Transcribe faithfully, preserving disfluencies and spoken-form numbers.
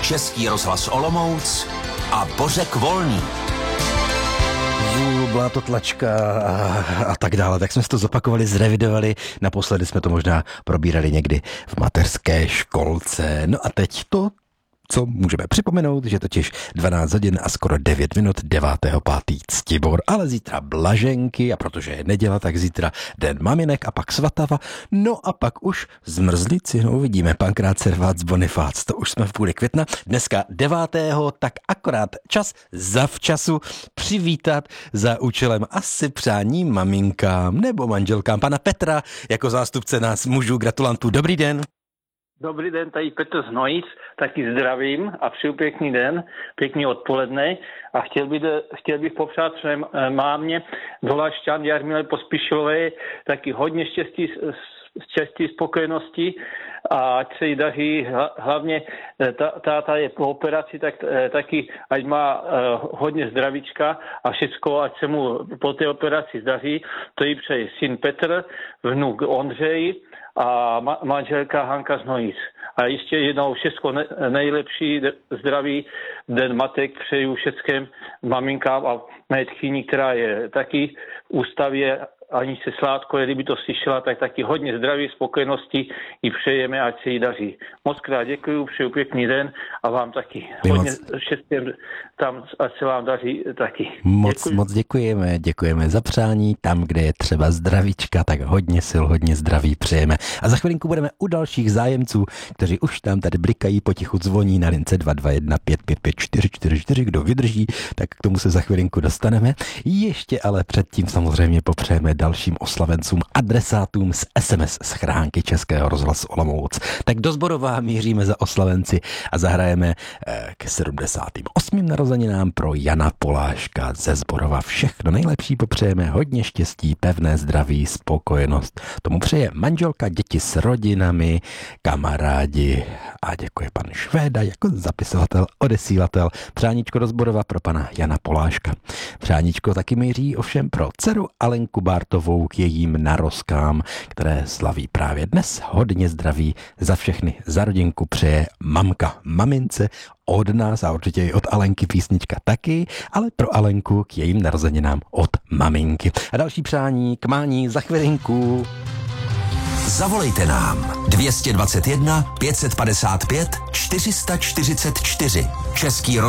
Český rozhlas Olomouc a Bořek Volný. Byla to tlačka a, a tak dále, tak jsme si to zopakovali, zrevidovali, naposledy jsme to možná probírali někdy v mateřské školce. No a teď to, co můžeme připomenout, že totiž dvanáct hodin a skoro devět minut devátého pátého Ctibor, ale zítra Blaženky a protože je neděla, tak zítra Den maminek a pak Svatava, no a pak už zmrzlici, no uvidíme, Pankrát, Servác, Bonifác, to už jsme v půli května, dneska devátého tak akorát čas zavčasu přivítat za účelem asi přání maminkám nebo manželkám pana Petra jako zástupce nás mužů, gratulantů. Dobrý den. Dobrý den, tady Petr z Hnojic, taky zdravím a přeju pěkný den, pěkný odpoledne a chtěl bych, chtěl bych popřát své mámě Dolašťan Jarmile Pospíšilové taky hodně štěstí, štěstí, spokojenosti a ať se jí daří, hlavně táta je po operaci, tak taky ať má hodně zdravíčka a všecko, ať se mu po té operaci zdaří, to jí přeje syn Petr, vnuk Ondřej a ma- manželka Hanka z Hnojic. A ještě jednou všechno nejlepší zdraví Den matek přeju všem maminkám a mé tchýni, která je taky v ústavě, ani se Sládko, kdyby to slyšela, tak taky hodně zdraví, spokojenosti i přejeme, ať se jí daří. Moc krát děkuju, přeju pěkný den a vám taky. My hodně moc... všem tam, ať se vám daří taky. Moc, děkuju. moc děkujeme, děkujeme za přání, tam, kde je třeba zdravíčka, tak hodně sil, hodně zdraví přejeme. A za chvilinku budeme u dalších zájemců, kteří už tam tady blikají, potichu zvoní na lince dva dva jedna pět pět pět čtyři čtyři čtyři, kdo vydrží, tak k tomu se za chvilinku dostaneme. Ještě ale předtím samozřejmě popřejeme dalším oslavencům, adresátům z es em es schránky Českého rozhlasu Olomouc. Tak do Zborova míříme za oslavenci a zahrajeme eh, k sedmdesátým osmým narozeninám pro Jana Poláška ze Zborova. Všechno nejlepší popřejeme, hodně štěstí, pevné zdraví, spokojenost. Tomu přeje manželka, děti s rodinami, kamarádi a děkuje pan Švéda jako zapisovatel, odesílatel. Přáníčko do Zborova pro pana Jana Poláška. Přáníčko taky míří ovšem pro dceru Alenku Bártovou k jejím narozkám, které slaví právě dnes. Hodně zdraví za všechny, za rodinku přeje mamka mamince, od nás a určitě i od Alenky písnička taky, ale pro Alenku k jejím narozeninám od maminky. A další přání k mání za chvilinku. Zavolejte nám dvě dvacet jedna pět set padesát pět čtyři sta čtyřicet čtyři. Český